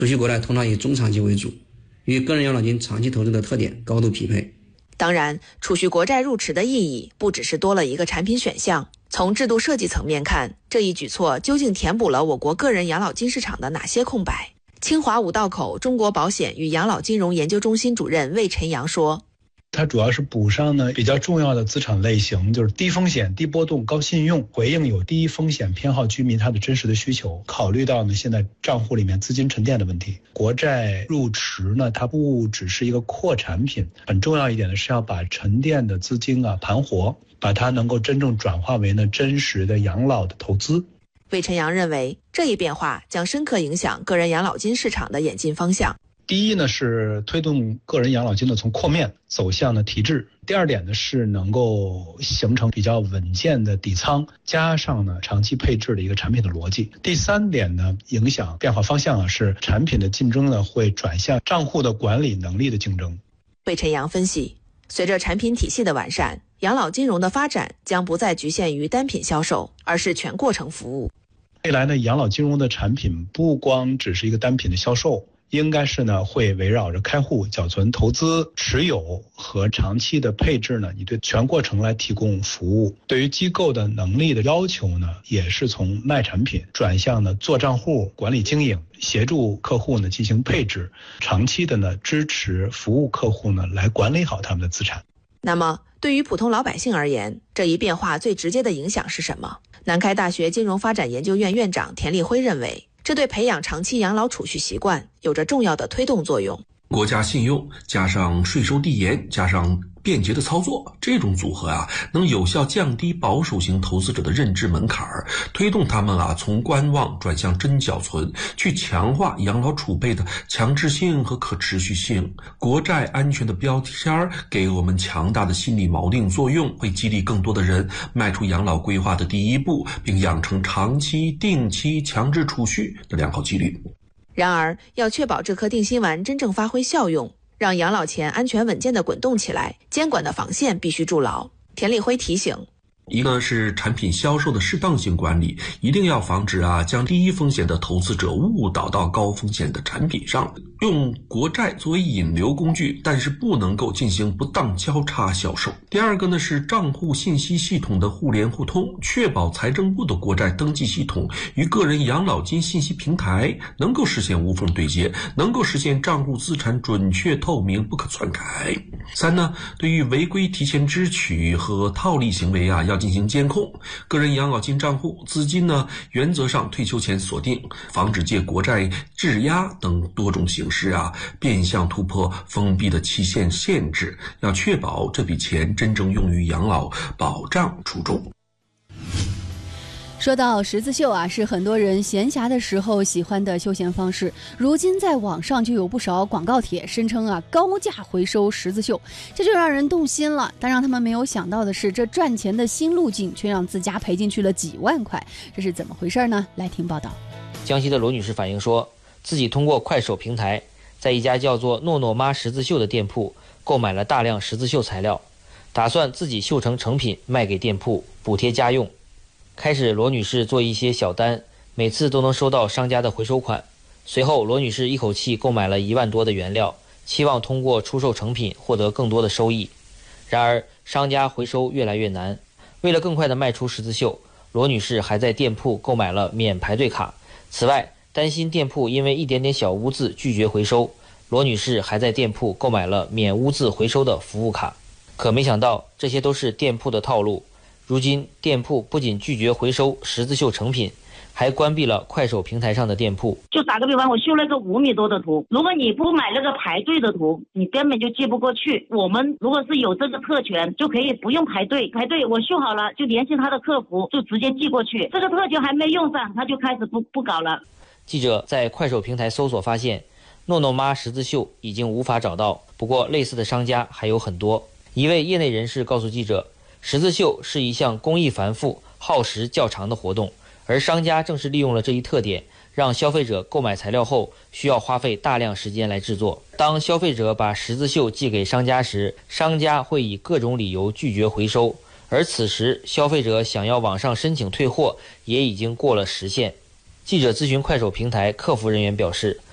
储蓄国债通常以中长期为主，与个人养老金长期投资的特点高度匹配。 当然，储蓄国债入池的意义不只是多了一个产品选项，从制度设计层面看，这一举措究竟填补了我国个人养老金市场的哪些空白？清华五道口中国保险与养老金融研究中心主任魏晨阳说， 它主要是补上呢比较重要的资产类型，就是低风险、低波动、高信用，回应有低风险偏好居民他的真实的需求。考虑到呢现在账户里面资金沉淀的问题，国债入池呢，它不只是一个扩产品，很重要一点的是要把沉淀的资金盘活，把它能够真正转化为呢真实的养老的投资。 魏晨阳认为，这一变化将深刻影响个人养老金市场的演进方向。 第一呢是推动个人养老金的从扩面走向呢提质。第二点呢是能够形成比较稳健的底仓，加上呢长期配置的一个产品的逻辑。第三点呢，影响变化方向是产品的竞争呢会转向账户的管理能力的竞争。 魏晨阳分析，随着产品体系的完善，养老金融的发展将不再局限于单品销售，而是全过程服务。 未来呢，养老金融的产品不光只是一个单品的销售，应该是呢会围绕着开户、缴存、投资、持有和长期的配置呢，你对全过程来提供服务。对于机构的能力的要求呢，也是从卖产品转向呢做账户、管理经营，协助客户呢进行配置，长期的呢支持服务客户呢来管理好他们的资产。 那么对于普通老百姓而言，这一变化最直接的影响是什么？南开大学金融发展研究院院长田立辉认为，这对培养长期养老储蓄习惯有着重要的推动作用。 国家信用加上税收递延加上便捷的操作，这种组合能有效降低保守型投资者的认知门槛，推动他们从观望转向真缴存，去强化养老储备的强制性和可持续性。国债安全的标签给我们强大的心理锚定作用，会激励更多的人迈出养老规划的第一步，并养成长期、定期、强制储蓄的良好纪律。 然而，要确保这颗定心丸真正发挥效用，让养老钱安全稳健地滚动起来，监管的防线必须筑牢。田立辉提醒， 一个是产品销售的适当性管理，一定要防止将低风险的投资者误导到高风险的产品上，用国债作为引流工具，但是不能够进行不当交叉销售。第二个呢是账户信息系统的互联互通，确保财政部的国债登记系统与个人养老金信息平台能够实现无缝对接，能够实现账户资产准确透明不可篡改。三呢，对于违规提前支取和套利行为要进行监控，个人养老金账户资金呢原则上退休前锁定，防止借国债质押等多种形式变相突破封闭的期限限制，要确保这笔钱真正用于养老保障初衷。 说到十字绣是很多人闲暇的时候喜欢的休闲方式。如今在网上就有不少广告帖声称高价回收十字绣，这就让人动心了。但让他们没有想到的是，这赚钱的新路径却让自家赔进去了几万块，这是怎么回事呢？来听报道。 江西的罗女士反映说，自己通过快手平台，在一家叫做诺诺妈十字绣的店铺购买了大量十字绣材料，打算自己绣成成品卖给店铺补贴家用。开始罗女士做一些小单，每次都能收到商家的回收款。随后罗女士一口气购买了1万多的原料，期望通过出售成品获得更多的收益。然而商家回收越来越难，为了更快地卖出十字绣，罗女士还在店铺购买了免排队卡。此外，担心店铺因为一点点小污渍拒绝回收，罗女士还在店铺购买了免污渍回收的服务卡。可没想到，这些都是店铺的套路。如今店铺不仅拒绝回收十字绣成品，还关闭了快手平台上的店铺。 就打个比方，我绣了个5米多的图，如果你不买那个排队的图，你根本就寄不过去。我们如果是有这个特权，就可以不用排队，我绣好了就联系他的客服，就直接寄过去。这个特权还没用上，他就开始不搞了。 记者在快手平台搜索发现，诺诺妈十字绣已经无法找到，不过类似的商家还有很多。一位业内人士告诉记者，十字绣是一项工艺繁复、耗时较长的活动，而商家正是利用了这一特点，让消费者购买材料后需要花费大量时间来制作。当消费者把十字绣寄给商家时，商家会以各种理由拒绝回收，而此时消费者想要网上申请退货也已经过了时限。记者咨询快手平台客服人员表示，